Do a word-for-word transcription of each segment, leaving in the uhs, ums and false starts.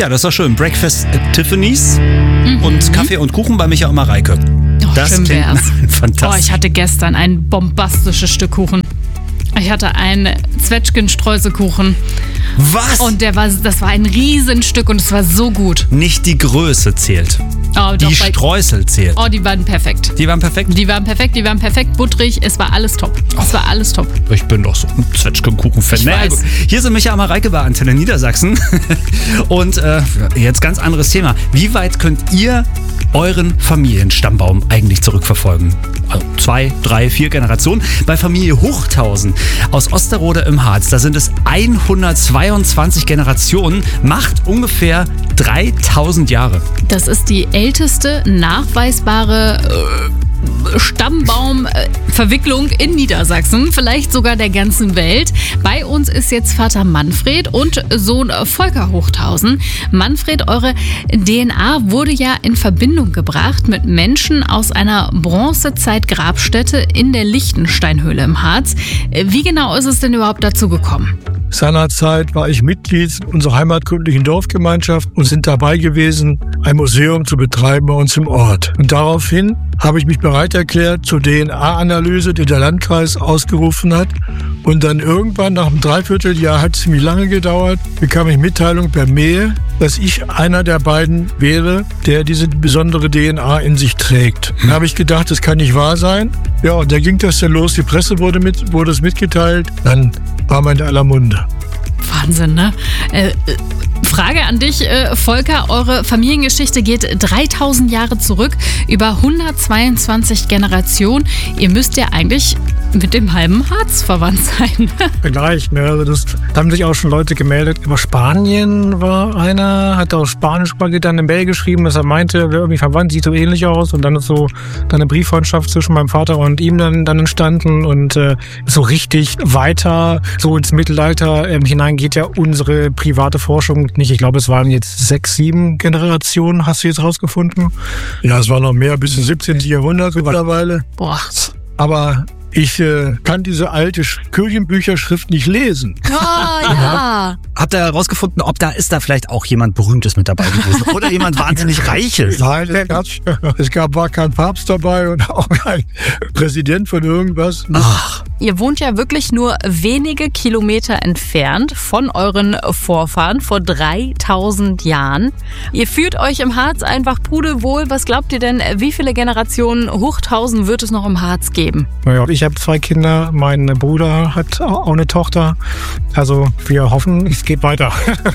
Ja, das war schön. Breakfast at Tiffany's mhm. und Kaffee und Kuchen bei Micha und Mareike. Oh, das schön klingt wär's. fantastisch. Oh, ich hatte gestern ein bombastisches Stück Kuchen. Ich hatte einen Zwetschgen-Streuselkuchen. Was? Und der war, das war ein Riesenstück und es war so gut. Nicht die Größe zählt. Oh, die doch, bei, Streusel zählt. oh, die waren perfekt. Die waren perfekt? Die waren perfekt, die waren perfekt butterig. Es war alles top. Es Oh. war alles top. Ich bin doch so ein Zwetschgenkuchen-Fan. Ich Naja, weiß. gut. Hier sind Micha und Mareike bei Antenne Niedersachsen. Und äh, jetzt ganz anderes Thema. Wie weit könnt ihr euren Familienstammbaum eigentlich zurückverfolgen? Also zwei, drei, vier Generationen. Bei Familie Hochthausen aus Osterode im Harz, da sind es hundertzweiundzwanzig Generationen, macht ungefähr dreitausend Jahre. Das ist die älteste nachweisbare äh, Stammbaumverwicklung in Niedersachsen, vielleicht sogar der ganzen Welt. Bei uns ist jetzt Vater Manfred und Sohn Volker Hochthausen. Manfred, eure D N A wurde ja in Verbindung gebracht mit Menschen aus einer Bronzezeit-Grabstätte in der Lichtensteinhöhle im Harz. Wie genau ist es denn überhaupt dazu gekommen? Seinerzeit war ich Mitglied unserer heimatkundlichen Dorfgemeinschaft und sind dabei gewesen, ein Museum zu betreiben bei uns im Ort. Und daraufhin habe ich mich bereit erklärt zur D N A-Analyse, die der Landkreis ausgerufen hat. Und dann irgendwann nach einem Dreivierteljahr, hat es ziemlich lange gedauert, bekam ich Mitteilung per Mail, dass ich einer der beiden wäre, der diese besondere D N A in sich trägt. Dann habe ich gedacht, das kann nicht wahr sein. Ja, und da ging das dann los. Die Presse wurde, mit, wurde es mitgeteilt. Dann war man in aller Munde. Wahnsinn, ne? Äh, äh, Frage an dich, äh, Volker. Eure Familiengeschichte geht dreitausend Jahre zurück, über hundertzweiundzwanzig Generationen. Ihr müsst ja eigentlich mit dem halben Harz verwandt sein. Vielleicht, ne? Also das da haben sich auch schon Leute gemeldet. Über Spanien war einer, hat auf Spanisch mal dann eine Mail geschrieben, dass er meinte, er wäre irgendwie verwandt, sieht so ähnlich aus. Und dann ist so dann eine Brieffreundschaft zwischen meinem Vater und ihm dann, dann entstanden. Und äh, so richtig weiter, so ins Mittelalter ähm, hinein geht ja unsere private Forschung nicht. Ich glaube, es waren jetzt sechs, sieben Generationen, hast du jetzt rausgefunden? Ja, es war noch mehr, bis ins siebzehnten Jahrhundert mittlerweile. Boah. Aber ich äh, kann diese alte Sch- Kirchenbücherschrift nicht lesen. Oh, ja. Habt ihr herausgefunden, ob da ist da vielleicht auch jemand Berühmtes mit dabei gewesen oder jemand wahnsinnig Reiches? Nein, es gab, es gab war kein Papst dabei und auch kein Präsident von irgendwas. Ach, Ihr wohnt ja wirklich nur wenige Kilometer entfernt von euren Vorfahren vor dreitausend Jahren. Ihr fühlt euch im Harz einfach pudelwohl. Was glaubt ihr denn, wie viele Generationen Hochthausen wird es noch im Harz geben? Naja, ich habe zwei Kinder, mein Bruder hat auch eine Tochter. Also wir hoffen, es geht weiter.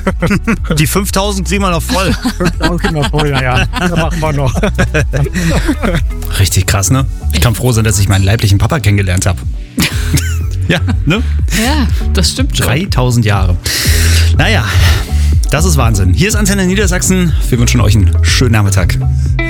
die fünftausend ziehen wir noch voll. fünftausend Kinder voll, ja, ja. Das machen wir noch. Richtig krass, ne? Ich kann froh sein, dass ich meinen leiblichen Papa kennengelernt habe. Ja, ne? Ja, das stimmt schon. dreitausend Jahre. Naja, das ist Wahnsinn. Hier ist Antenne Niedersachsen. Wir wünschen euch einen schönen Nachmittag.